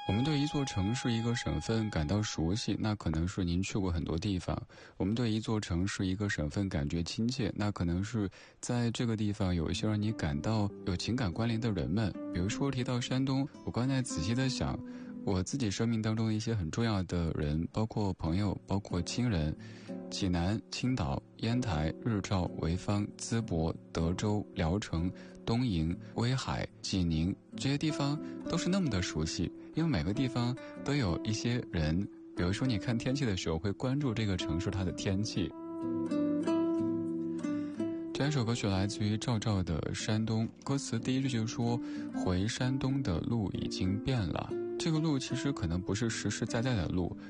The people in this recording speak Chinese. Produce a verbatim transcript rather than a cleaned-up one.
我们对一座城市、一个省份感到熟悉，那可能是您去过很多地方；我们对一座城市、一个省份感觉亲切，那可能是在这个地方有一些让你感到有情感关联的人们。比如说提到山东，我刚才仔细的想，我自己生命当中一些很重要的人，包括朋友，包括亲人，济南、青岛、烟台、日照、潍坊、淄博、德州、聊城、东营、威海、济宁，这些地方都是那么的熟悉，因为每个地方都有一些人，比如说你看天气的时候会关注这个城市它的天气。这首歌曲来自于赵照的《山东》，歌词第一句就说回山东的路已经变了。这个路其实可能不是实实在在的路，